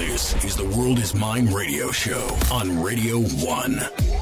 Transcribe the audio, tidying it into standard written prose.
This is the World is Mine radio show on Radio 1.